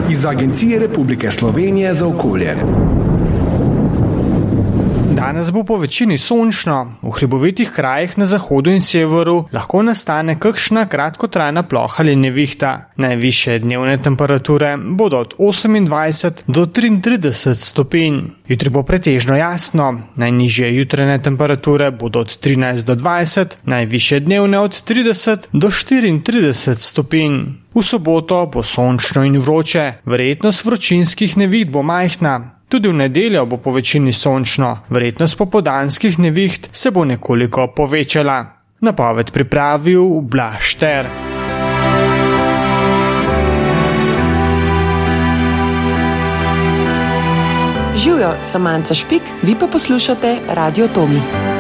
iz Agencije Republike Slovenije za okolje. Danes bo po večini sončno, v hribovitih krajih na zahodu in severu lahko nastane kakšna kratkotrajna ploha ali nevihta. Najvišje dnevne temperature bodo od 28 do 33 stopinj. Jutri bo pretežno jasno, najnižje jutranje temperature bodo od 13 do 20, najvišje dnevne od 30 do 34 stopinj. V soboto bo sončno in vroče, verjetnost vročinskih neviht bo majhna. Tudi v nedeljo bo po večini sončno, verjetnost popoldanskih neviht se bo nekoliko povečala. Napoved pripravil Blaž Šter. Živjo, sem Manca Špik, vi pa poslušate Radio Tomi.